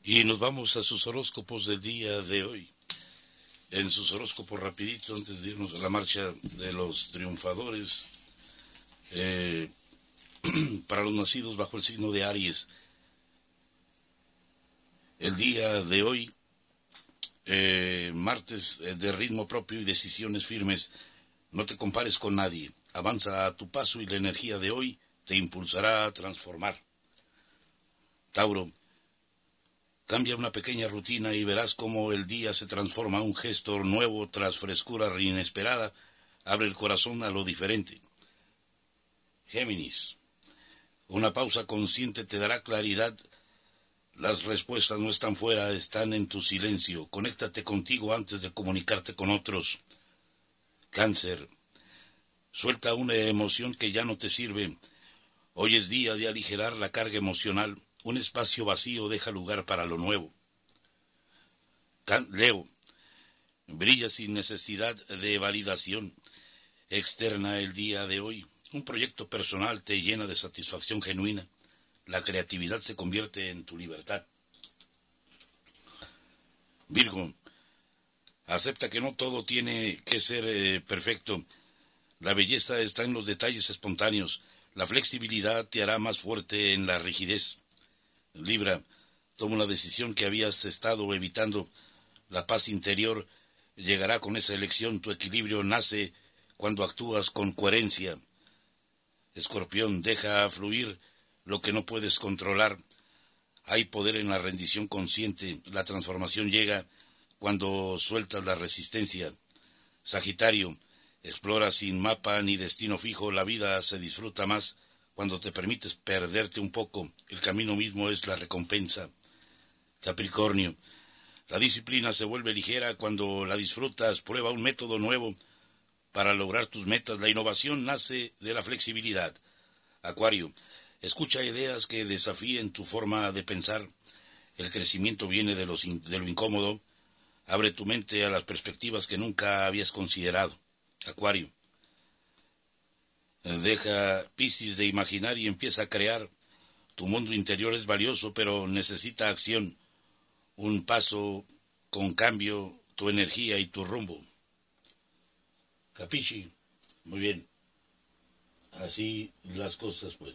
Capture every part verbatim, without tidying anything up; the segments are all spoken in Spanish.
Y nos vamos a sus horóscopos del día de hoy. En sus horóscopos rapidito, antes de irnos a la marcha de los triunfadores, eh, para los nacidos bajo el signo de Aries, el día de hoy, eh, martes eh, de ritmo propio y decisiones firmes, no te compares con nadie, avanza a tu paso y la energía de hoy te impulsará a transformar. Tauro, cambia una pequeña rutina y verás cómo el día se transforma a un gesto nuevo tras frescura inesperada. Abre el corazón a lo diferente. Géminis, una pausa consciente te dará claridad. Las respuestas no están fuera, están en tu silencio. Conéctate contigo antes de comunicarte con otros. Cáncer, suelta una emoción que ya no te sirve. Hoy es día de aligerar la carga emocional. Un espacio vacío deja lugar para lo nuevo. Can- Leo, brilla sin necesidad de validación externa el día de hoy. Un proyecto personal te llena de satisfacción genuina. La creatividad se convierte en tu libertad. Virgo, acepta que no todo tiene que ser eh, perfecto. La belleza está en los detalles espontáneos. La flexibilidad te hará más fuerte en la rigidez. Libra, toma una decisión que habías estado evitando. La paz interior llegará con esa elección. Tu equilibrio nace cuando actúas con coherencia. Escorpión, deja fluir lo que no puedes controlar. Hay poder en la rendición consciente. La transformación llega cuando sueltas la resistencia. Sagitario, explora sin mapa ni destino fijo. La vida se disfruta más cuando te permites perderte un poco. El camino mismo es la recompensa. Capricornio, la disciplina se vuelve ligera cuando la disfrutas. Prueba un método nuevo para lograr tus metas. La innovación nace de la flexibilidad. Acuario, escucha ideas que desafíen tu forma de pensar. El crecimiento viene de, los in- de lo incómodo. Abre tu mente a las perspectivas que nunca habías considerado. Acuario, deja Piscis de imaginar y empieza a crear. Tu mundo interior es valioso, pero necesita acción. Un paso con cambio, tu energía y tu rumbo. Capichi, muy bien. Así las cosas, pues.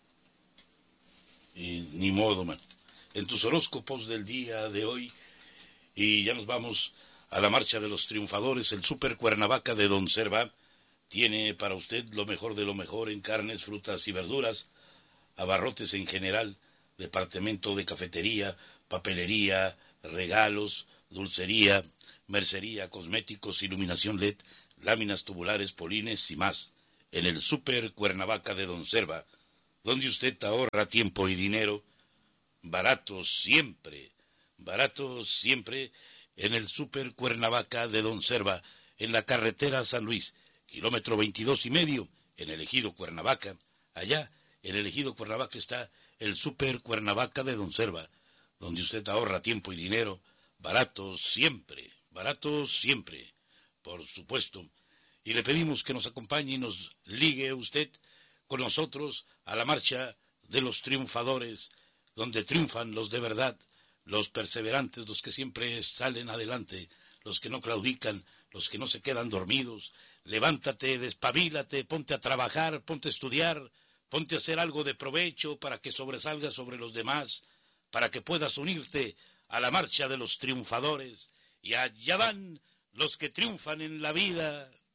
Y ni modo, man. En tus horóscopos del día de hoy, y ya nos vamos a la marcha de los triunfadores, el Super Cuernavaca de Don Serva tiene para usted lo mejor de lo mejor en carnes, frutas y verduras, abarrotes en general, departamento de cafetería, papelería, regalos, dulcería, mercería, cosméticos, iluminación L E D, láminas tubulares, polines y más. En el Super Cuernavaca de Don Serva, donde usted ahorra tiempo y dinero, baratos siempre, baratos siempre, en el Super Cuernavaca de Don Serva, en la carretera San Luis, kilómetro veintidós y medio, en el ejido Cuernavaca. Allá, en el ejido Cuernavaca está el Super Cuernavaca de Don Serva, donde usted ahorra tiempo y dinero, baratos siempre, baratos siempre, por supuesto. Y le pedimos que nos acompañe y nos ligue usted con nosotros a la marcha de los triunfadores, donde triunfan los de verdad, los perseverantes, los que siempre salen adelante, los que no claudican, los que no se quedan dormidos. Levántate, despabilate, ponte a trabajar, ponte a estudiar, ponte a hacer algo de provecho para que sobresalgas sobre los demás, para que puedas unirte a la marcha de los triunfadores. Y allá van los que triunfan en la vida.